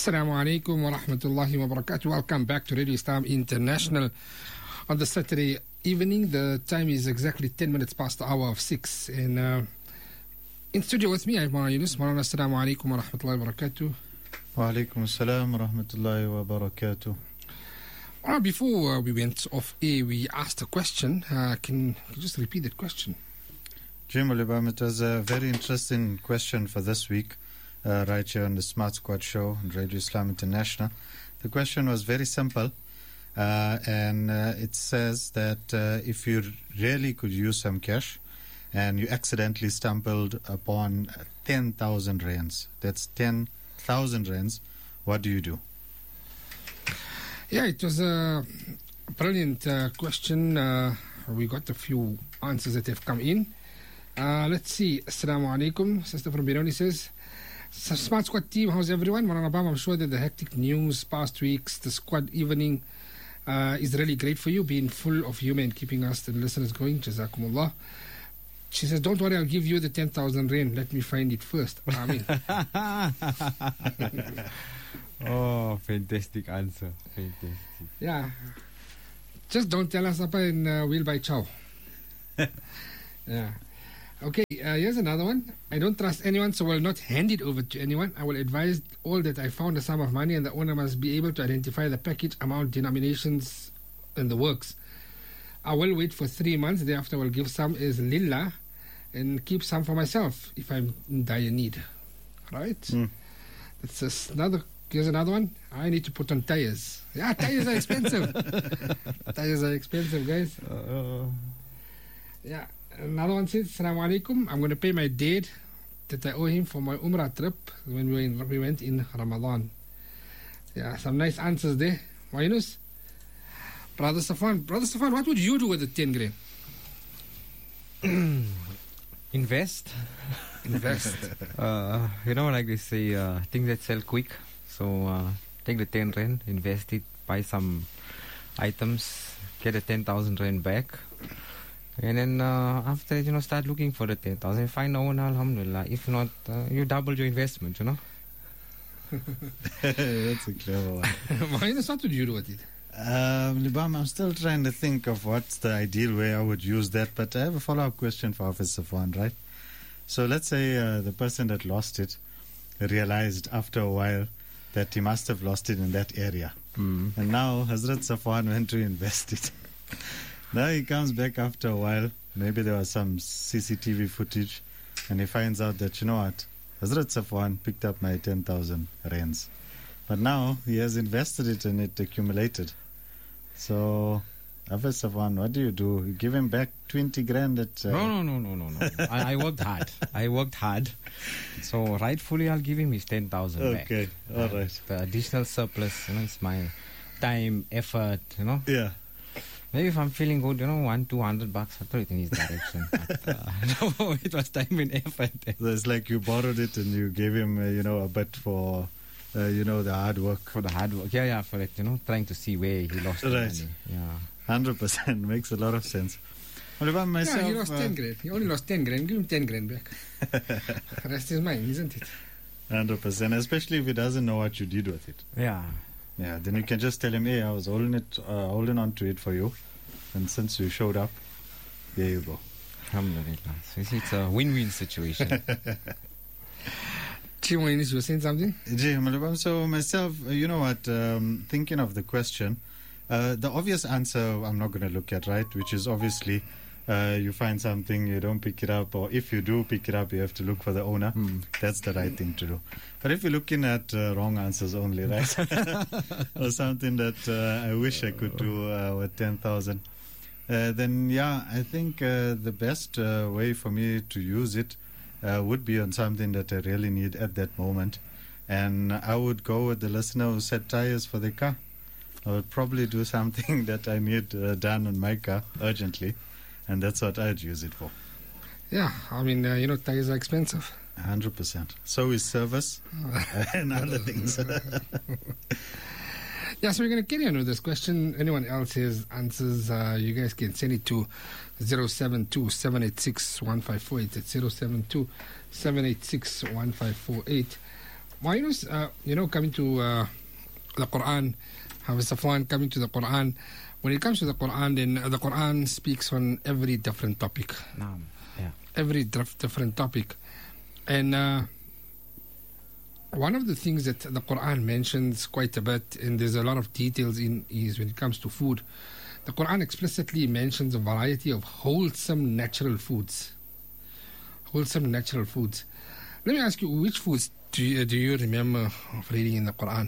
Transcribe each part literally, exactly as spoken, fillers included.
Assalamu alaikum wa rahmatullahi wa barakatuh. Welcome back to Radio Islam International on the Saturday evening. The time is exactly ten minutes past the hour of six. And uh, in studio with me, I'm Maulana Yunus. Maulana, assalamu alaikum wa rahmatullahi wa barakatuh. Wa alaikum assalam wa rahmatullahi wa barakatuh. Well, before uh, we went off air, we asked a question. Uh, can, can you just repeat that question? Jim Alibam, it was a very interesting question for this week. Uh, right here on the Smart Squad show on Radio Islam International. The question was very simple, uh, and uh, it says that uh, if you really could use some cash and you accidentally stumbled upon ten thousand rands, that's ten thousand rands, what do you do? Yeah, it was a brilliant uh, question. Uh, we got a few answers that have come in. Uh, let's see. Assalamu alaikum. Sister from Bironi says, Smart Squad team, how's everyone? Maulana Bam, I'm sure that the hectic news past weeks, the squad evening uh, is really great for you, being full of humor and keeping us, the listeners, going. Jazakumullah. She says, don't worry, I'll give you the ten thousand rand. Let me find it first. Amen. Oh, fantastic answer. Fantastic. Yeah. Just don't tell us, Appa, and uh, we'll buy chow. Yeah. Okay, uh, here's another one. I don't trust anyone, so will not hand it over to anyone. I will advise all that I found a sum of money, and the owner must be able to identify the package, amount, denominations, and the works. I will wait for three months. Thereafter, I will give some as lillah and keep some for myself if I'm in dire need. Right? Mm. That's just another. Here's another one. I need to put on tires. Yeah, tires are expensive. Tires are expensive, guys. Uh, Yeah. Another one says, Assalamu alaikum. I'm going to pay my dad that I owe him for my Umrah trip when we, were in, we went in Ramadan. Yeah, some nice answers there. Minus. Brother Safwan, Brother Safwan, what would you do with the ten grand? invest. Invest. Uh, you know, like they say, uh, things that sell quick. So uh, take the ten rand, invest it, buy some items, get the ten thousand rand back. And then uh, after, you know, start looking for the ten thousand. Find a owner, alhamdulillah. If not, uh, you double your investment, you know. That's a clever one. Minus, what would you do with it? Um, Libam, I'm still trying to think of what's the ideal way I would use that, but I have a follow-up question for Hafiz Safwan, right? So let's say uh, the person that lost it realized after a while that he must have lost it in that area. Mm. And now Hazrat Safwan went to invest it. Now he comes back after a while, maybe there was some C C T V footage, and he finds out that, you know what, Hazrat Safwan picked up my ten thousand rands. But now he has invested it and it accumulated. So, Hafiz Safwan, what do you do? You give him back twenty grand at... Uh, No, no, no, no, no, no. I, I worked hard. I worked hard. So rightfully I'll give him his ten thousand back. Okay, all Uh, right. The additional surplus, you know, it's my time, effort, you know. Yeah. Maybe if I'm feeling good, you know, one, two hundred bucks, I'll throw it in his direction. But, uh, no, it was time and effort. So it's like you borrowed it and you gave him, uh, you know, a bit for, uh, you know, the hard work. For the hard work. Yeah, yeah, for it, you know, trying to see where he lost the Right. money. Yeah. one hundred percent makes a lot of sense. What about myself? Yeah, he lost uh, ten grand. He only lost ten grand. Give him ten grand back. The rest is mine, isn't it? one hundred percent, especially if he doesn't know what you did with it. Yeah. Yeah, then you can just tell him, hey, I was holding it, uh, holding on to it for you. And since you showed up, there you go. Alhamdulillah. So you see, it's a win-win situation. Chimoinis, you were saying something? Jay Malabam, so myself, uh, you know what, um, thinking of the question, uh, the obvious answer I'm not going to look at, right? Which is obviously uh, you find something, you don't pick it up, or if you do pick it up, you have to look for the owner. Hmm. That's the right thing to do. But if you're looking at uh, wrong answers only, right? Or something that uh, I wish I could do uh, with ten thousand, uh, then yeah, I think uh, the best uh, way for me to use it uh, would be on something that I really need at that moment. And I would go with the listener who said tires for the car. I would probably do something that I need uh, done on my car urgently, and that's what I'd use it for. Yeah, I mean, uh, you know, tires are expensive. one hundred percent. So is service and other things. Yeah, so we're going to carry on with this question. Anyone else has answers, uh, you guys can send it to zero seven two, seven eight six, one five four eight. That's zero seven two, seven eight six, one five four eight. why you know, uh, you know, coming to uh, the Quran, Hafiz Safwan, coming to the Quran, when it comes to the Quran, then uh, the Quran speaks on every different topic. Naam. Yeah. Every dif- different topic. And uh, one of the things that the Quran mentions quite a bit, and there's a lot of details in, is when it comes to food. The Quran explicitly mentions a variety of wholesome natural foods. Wholesome natural foods. Let me ask you, which foods do you, do you remember of reading in the Quran?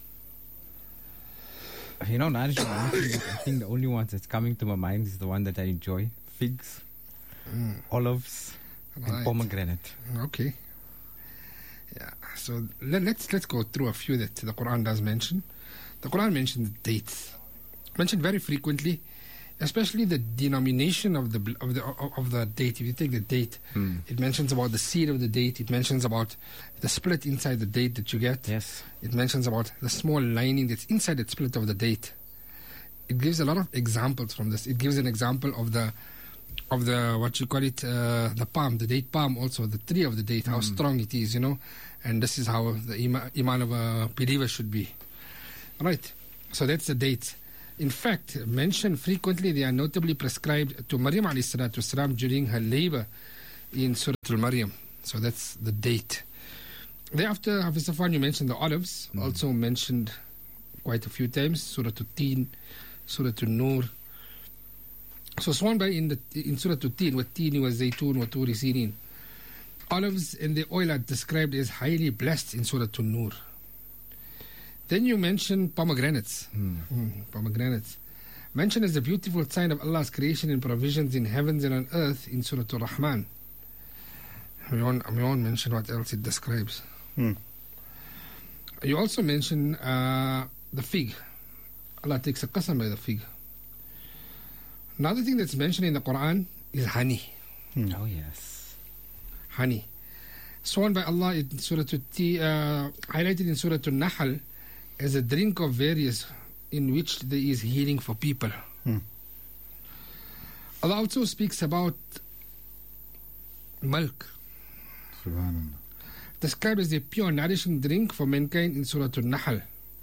You know, Narish, honestly, I think the only ones that's coming to my mind is the one that I enjoy. Figs, Mm, olives, right. and pomegranate. Okay. Yeah. So let, let's let's go through a few that the Quran does mention. The Quran mentions dates, mentioned very frequently, especially the denomination of the bl- of the of the date. If you take the date, Mm. it mentions about the seed of the date. It mentions about the split inside the date that you get. Yes. It mentions about the small lining that's inside that split of the date. It gives a lot of examples from this. It gives an example of the of the what you call it uh, the palm, the date palm, also the tree of the date, how Mm. strong it is, you know, and this is how the ima- iman of a believer should be. Right. So that's the dates. In fact, mentioned frequently, they are notably prescribed to Maryam alayhi salatu wasalam during her labor in Surah Al-Maryam. So that's the date. Thereafter, Hafiz Safwan, you mentioned the olives, Mm. also mentioned quite a few times. Surah Al-Teen, Surah Al-Nur. So sworn by in the in Surah Al-Teen, وَالتِّينِ وَالزَّيْتُونِ وَطُورِ سِينِينَ. Olives and the oil are described as highly blessed in Surah Al-Nur. Then you mention pomegranates. Mm. Mm, pomegranates. Mentioned as a beautiful sign of Allah's creation and provisions in heavens and on earth in Surah Al-Rahman. We won't, we won't mention what else it describes. Hmm. You also mention uh, the fig. Allah takes a qasam by the fig. Another thing that's mentioned in the Quran is honey. Hmm. Oh, yes. Honey. Sworn by Allah in Surah Al-T, uh, highlighted in Surah Al-Nahl as a drink of various in which there is healing for people. Hmm. Allah also speaks about milk, Subhanallah. described as a pure nourishing drink for mankind in Surah Al-Nahl.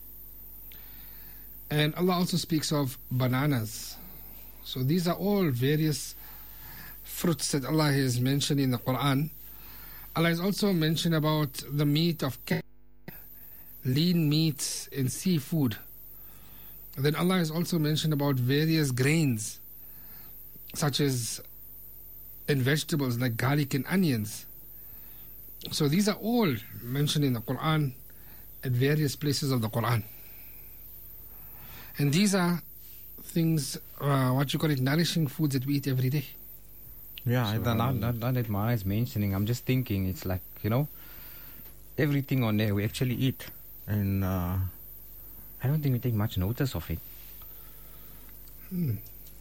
And Allah also speaks of bananas. So these are all various fruits that Allah has mentioned in the Quran. Allah has also mentioned about the meat of cat, lean meats and seafood. And then Allah has also mentioned about various grains, such as and vegetables like garlic and onions. So these are all mentioned in the Quran at various places of the Quran. And these are things, uh, what you call it, nourishing foods that we eat every day. Yeah, So, I- now, um, now, now that Mara is mentioning, I'm just thinking it's like, you know, everything on there we actually eat. And uh, I don't think we take much notice of it. Hmm.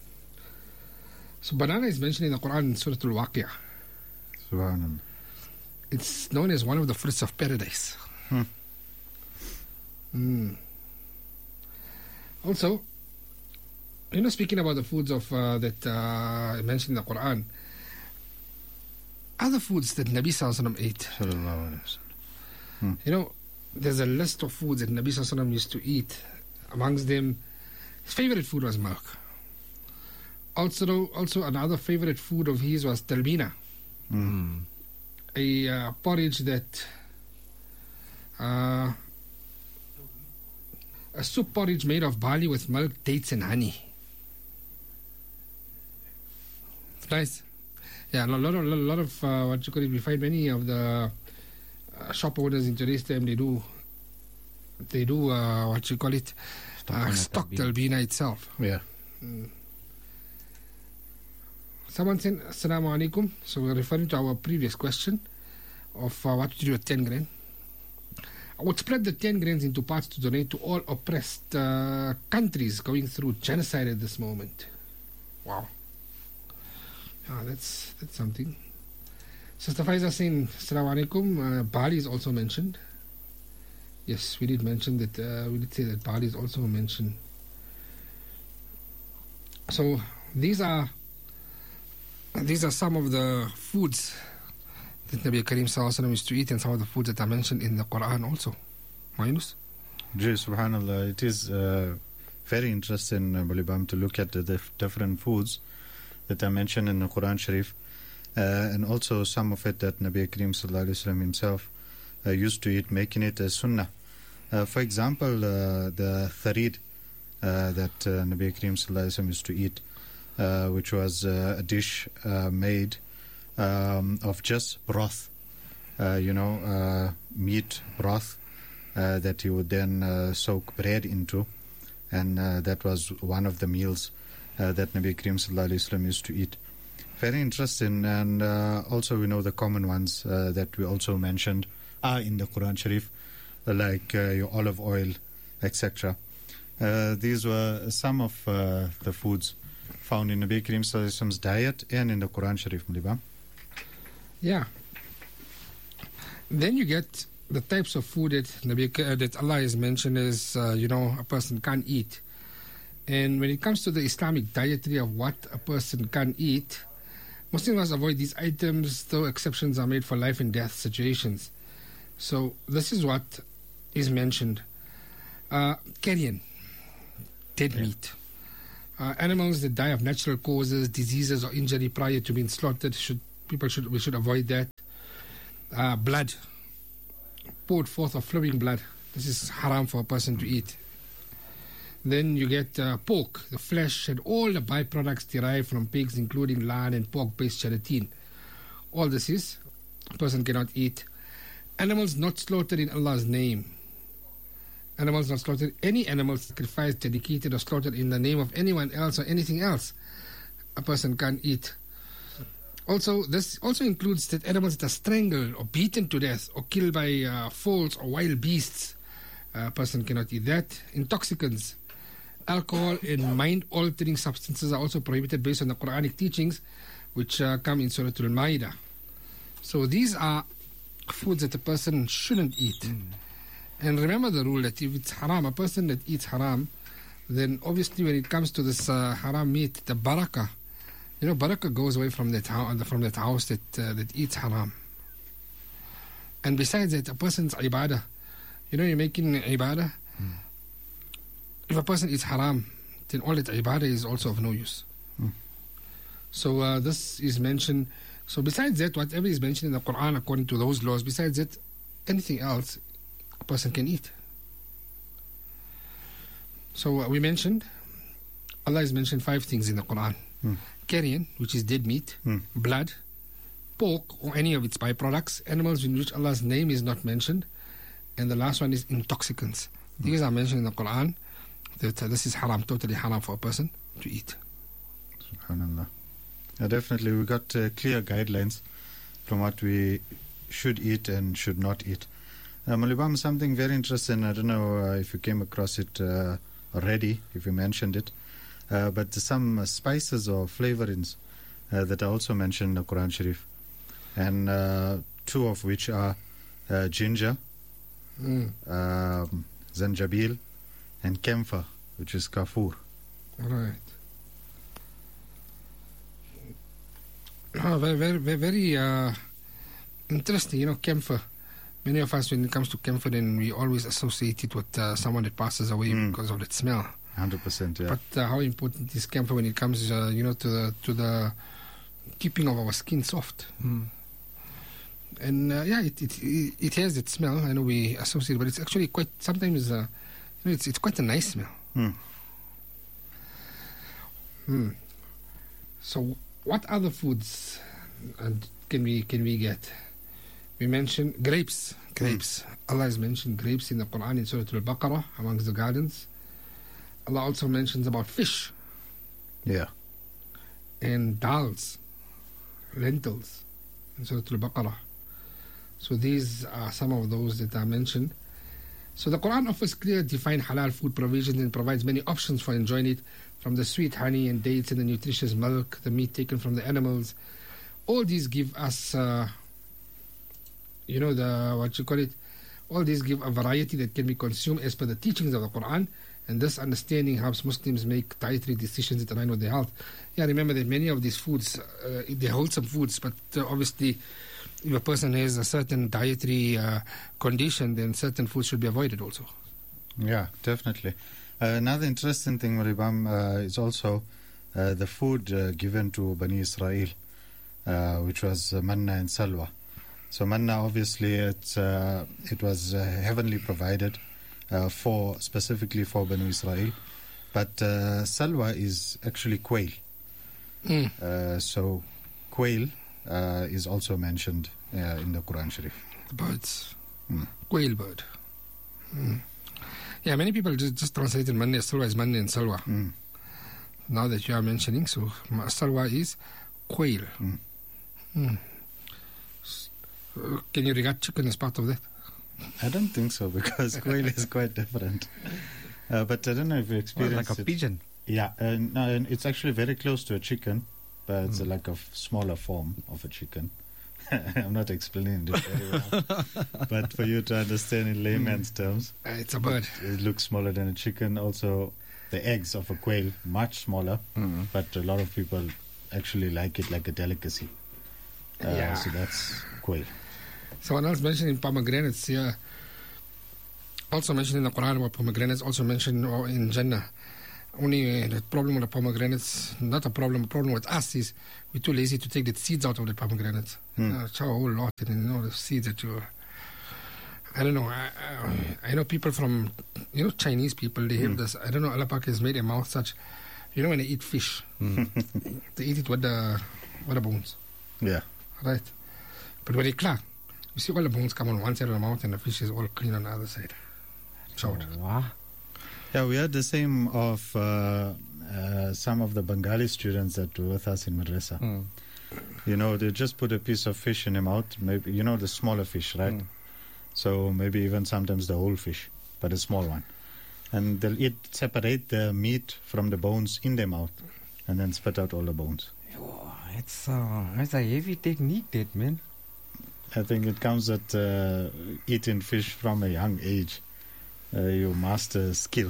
So banana is mentioned in the Quran in Surah Al-Waqi'ah. Subhanallah. It's known as one of the fruits of paradise. Hmm. Mm. Also, you know, speaking about the foods of uh, that uh, mentioned in the Quran, other foods that Nabi Sallallahu Alaihi Wasallam ate. Sallallahu Alaihi Wasallam. You know, there's a list of foods that Nabi Sallallahu Alaihi Wasallam used to eat. Amongst them, his favorite food was milk. Also, also another favorite food of his was talbina, Mm. a uh, porridge that, uh, a soup porridge made of barley with milk, dates, and honey. It's nice. Yeah, a lot of, lot of uh, what you call it. We find many of the uh, shop owners in today's time. They do, they do uh, what you call it, Stock uh, on the stock talbina. talbina itself. Yeah. Someone said, Assalamu alaikum. So we're referring to our previous question of uh, what to do with ten grain. I would split the ten grains into parts to donate to all oppressed uh, countries going through genocide at this moment. Wow. Ah, that's that's something. Sister Faiza saying, Assalamu alaikum. Uh, barley is also mentioned. Yes, we did mention that. Uh, we did say that barley is also mentioned. So these are these are some of the foods that Nabi Kareem Sallallahu Alaihi Wasallam used to eat, and some of the foods that are mentioned in the Quran also. Minus? Gee, subhanAllah, it is uh, very interesting, uh, Balibam, to look at the dif- different foods that are mentioned in the Quran Sharif, uh, and also some of it that Nabi Kareem Sallallahu Alaihi Wasallam himself uh, used to eat, making it as sunnah. Uh, for example, uh, the tharid uh, that uh, Nabi Kareem Sallallahu Alaihi Wasallam used to eat, uh, which was uh, a dish uh, made um, of just broth, uh, you know, uh, meat broth, uh, that he would then uh, soak bread into, and uh, that was one of the meals uh, that Nabi Kareem Sallallahu Alaihi Wasallam used to eat. Very interesting, and uh, also we know the common ones uh, that we also mentioned are in the Quran Sharif, like uh, your olive oil, et cetera. Uh, these were some of uh, the foods found in Nabi Kareem Sallallahu Alaihi Wasallam's diet and in the Quran Sharif, Mulibam. Yeah. Then you get the types of food that Nabi, uh, that Allah has mentioned as, uh, you know, a person can't eat. And when it comes to the Islamic dietary of what a person can eat, Muslims must avoid these items, though exceptions are made for life and death situations. So this is what is mentioned. Uh, carrion, dead Yeah. meat. Uh, animals that die of natural causes, diseases or injury prior to being slaughtered, should people should we should avoid that. Uh, blood, poured forth of flowing blood. This is haram for a person to eat. Then you get uh, pork, the flesh and all the byproducts derived from pigs, including lard and pork-based gelatin. All this is a person cannot eat. Animals not slaughtered in Allah's name. Animals not slaughtered. Any animal sacrificed, dedicated, or slaughtered in the name of anyone else or anything else, a person can't eat. Also, this also includes that animals that are strangled or beaten to death or killed by uh, foals or wild beasts. A person cannot eat that. Intoxicants, alcohol, and mind-altering substances are also prohibited based on the Quranic teachings, which uh, come in Surah Al-Ma'idah. So these are foods that a person shouldn't eat. Mm. And remember the rule that if it's haram, a person that eats haram, then obviously when it comes to this uh, haram meat, the barakah, you know, barakah goes away from that, ho- from that house that, uh, that eats haram. And besides that, a person's ibadah, you know, you're making ibadah. Mm. If a person eats haram, then all that ibadah is also of no use. Mm. So uh, this is mentioned. So besides that, whatever is mentioned in the Quran according to those laws, besides that, anything else a person can eat. So uh, we mentioned, Allah has mentioned five things in the Quran. Mm. Carrion, which is dead meat, mm. blood, pork or any of its byproducts, animals in which Allah's name is not mentioned, and the last one is intoxicants. Mm. These are mentioned in the Quran, that uh, this is haram, totally haram for a person to eat. SubhanAllah. Yeah, definitely, we got uh, clear guidelines from what we should eat and should not eat. Uh, Mulibam, something very interesting, I don't know uh, if you came across it uh, already, if you mentioned it, uh, but some uh, spices or flavorings uh, that are also mentioned in the Quran Sharif, and uh, two of which are uh, ginger, mm. um, zanjabil, and camphor, which is kafur. Right. Oh, very, very, very, very uh, interesting. You know, camphor. Many of us, when it comes to camphor, then we always associate it with uh, someone that passes away mm. because of that smell. one hundred percent, yeah. But uh, how important is camphor when it comes, uh, you know, to the to the keeping of our skin soft? Mm. And uh, yeah, it, it it has that smell. I know we associate, but it's actually quite sometimes. Uh, you know, it's it's quite a nice smell. Mm. Hmm. So, what other foods uh, can we can we get? We mentioned grapes. Grapes. Mm. Allah has mentioned grapes in the Quran in Surah Al-Baqarah amongst the gardens. Allah also mentions about fish. Yeah. And dals, lentils in Surah Al-Baqarah. So these are some of those that are mentioned. So the Quran offers clear, defined halal food provisions and provides many options for enjoying it, from the sweet honey and dates and the nutritious milk, the meat taken from the animals. All these give us, uh, you know, the what you call it, all these give a variety that can be consumed as per the teachings of the Quran And this understanding helps Muslims make dietary decisions that align with their health. Yeah, remember that many of these foods, uh, they're wholesome foods, but uh, obviously if a person has a certain dietary uh, condition, then certain foods should be avoided also. Yeah, definitely. Uh, another interesting thing, Maribam, uh, is also uh, the food uh, given to Bani Israel, uh, which was uh, manna and salwa. So manna, obviously, it, uh, it was uh, heavenly provided uh, for specifically for Bani Israel. But uh, salwa is actually quail. Mm. Uh, so quail uh, is also mentioned uh, in the Quran Sharif. The birds. Mm. Quail bird. Mm. Yeah, many people just, just translated manna as salwa as manna and salwa. Mm. Now that you are mentioning, so ma- salwa is quail. Mm. Mm. S- uh, Can you regard chicken as part of that? I don't think so, because quail is quite different. Uh, but I don't know if you Well, experienced like a it. pigeon. Yeah, uh, no, and it's actually very close to a chicken, but it's Mm. uh, like a f- smaller form of a chicken. I'm not explaining it very well, but for you to understand in layman's terms, Uh, it's a bird. it looks smaller than a chicken. Also, the eggs of a quail much smaller, Mm. but a lot of people actually like it like a delicacy. Uh, Yeah. So that's quail. Someone else mentioned pomegranates here. Also mentioned in the Quran about pomegranates. Also mentioned uh, in Jannah. Only uh, the problem with the pomegranates, not a problem. The problem with us is we're too lazy to take the seeds out of the pomegranates. Hmm. Uh, chow a whole lot, and you know the seeds that you. I don't know. I, I, I know people from, you know, Chinese people. They have Hmm. this. I don't know. Allah Pak has made their mouth such. You know when they eat fish, Mm. they eat it with the with the bones, Yeah. right? But when they clap, you see all the bones come on one side of the mouth, and the fish is all clean on the other side. Short. Oh, wow. Yeah, we had the same of uh, uh, some of the Bengali students that were with us in madrasa. Mm. You know, they just put a piece of fish in their mouth, maybe, you know, the smaller fish, right? Mm. So maybe even sometimes the whole fish, but a small one. And they'll eat, separate the meat from the bones in their mouth and then spit out all the bones. Oh, it's, uh, it's a heavy technique, that, man. I think it comes at uh, eating fish from a young age. Uh, you master skill.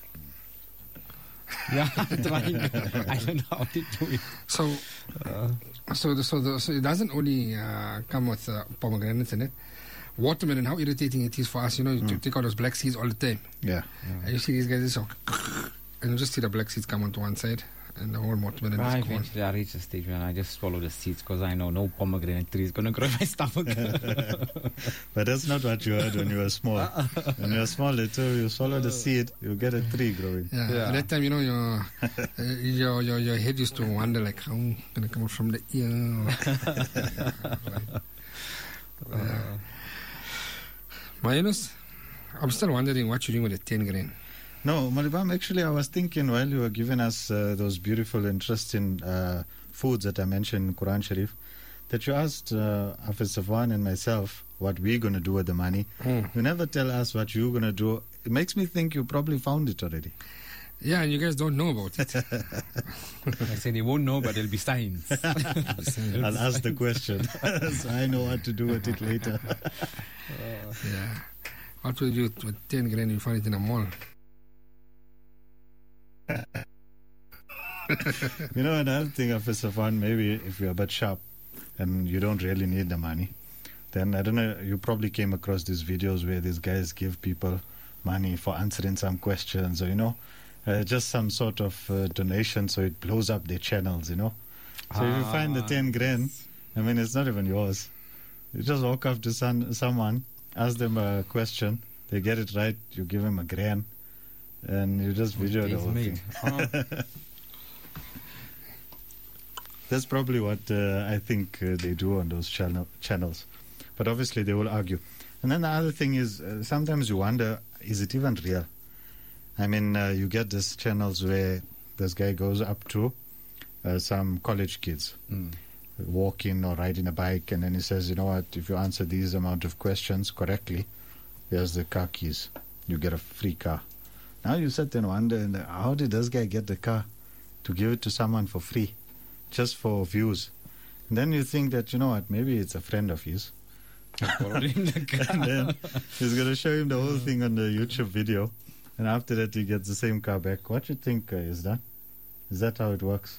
Yeah, I'm trying. I don't know how to do it. So, Uh, so, the, so, the, so it doesn't only uh, come with uh, pomegranates in it. Watermelon, how irritating it is for us, you know, to Mm. take out those black seeds all the time. Yeah. And you see these guys, just so, and you just see the black seeds come onto one side, and the whole watermelon I is gone. eventually I reached a stage when I just swallow the seeds because I know no pomegranate tree is going to grow in my stomach. But that's not what you heard when you were small. When you were small, they told you swallow the seed, you get a tree growing. Yeah. Yeah. At that time, you know, your, uh, your, your, your head used to wonder, like, how going to come out from the ear. Right. Yeah. Mayanus, I'm still wondering what you're doing with the ten grain. No, Maribam, actually, I was thinking while you were giving us uh, those beautiful, interesting uh, foods that I mentioned in Quran Sharif, that you asked uh, Hafiz Safwan and myself what we're going to do with the money. Mm. You never tell us what you're going to do. It makes me think you probably found it already. Yeah, and you guys don't know about it. I said they won't know, but there'll be signs. I'll ask the question so I know what to do with it later. Yeah. What will you do with ten grand? You find it in a mall. You know, another thing, Officer Fun, maybe if you're a bit sharp and you don't really need the money, then I don't know, you probably came across these videos where these guys give people money for answering some questions or, you know, uh, just some sort of uh, donation so it blows up their channels, you know. So if you find the Ah, ten grand, I mean, it's not even yours. You just walk up to some, someone, ask them a question, they get it right, you give them a grand, and you just video the Days whole made. thing. Oh. That's probably what uh, I think uh, they do on those channel- channels. But obviously they will argue. And then the other thing is, uh, sometimes you wonder, is it even real? I mean, uh, you get these channels where this guy goes up to uh, some college kids Mm. walking or riding a bike, and then he says, you know what, if you answer these amount of questions correctly, here's the car keys. You get a free car. Now you sit and wonder, and how did this guy get the car to give it to someone for free, just for views? And then you think that, you know what, maybe it's a friend of his. Borrowed him the car. And then he's going to show him the whole thing on the YouTube video. And after that, you get the same car back. What do you think uh, is that? Is that how it works?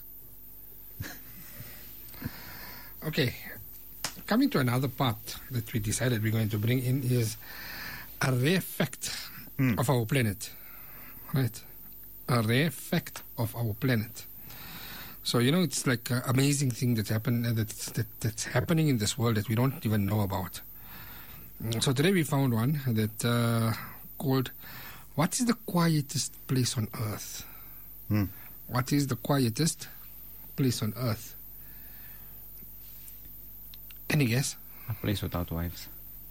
Okay, coming to another part that we decided we're going to bring in is a rare fact Mm. of our planet. Right? A rare fact of our planet. So, you know, it's like an amazing thing that's, happen, uh, that's, that, that's happening in this world that we don't even know about. Mm, So today we found one that uh, called, what is the quietest place on earth? Mm. What is the quietest place on earth? Any guess? A place without wives.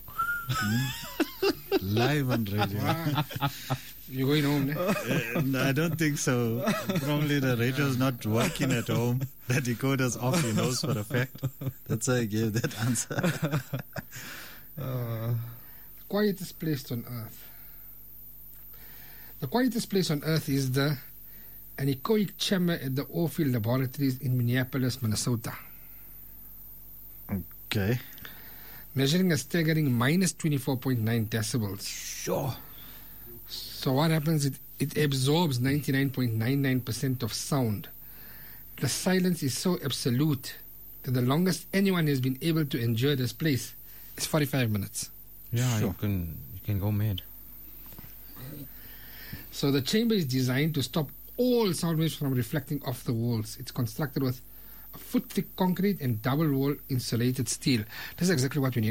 Live on radio. Ah, you're going home, eh? Uh, no, I don't think so. Probably the radio's not working at home. The decoder's off, he knows for a fact. That's why I gave that answer. Uh, Quietest place on earth. The quietest place on earth is the anechoic chamber at the Orfield Laboratories in Minneapolis, Minnesota, Okay. measuring a staggering minus twenty-four point nine decibels. sure. So what happens? It, it absorbs ninety-nine point nine nine percent of sound. The silence is so absolute that the longest anyone has been able to endure this place is forty-five minutes. Yeah, Sure. you can you can go mad. So the chamber is designed to stop all sound waves from reflecting off the walls. It's constructed with a foot-thick concrete and double-wall insulated steel. This is exactly what we need.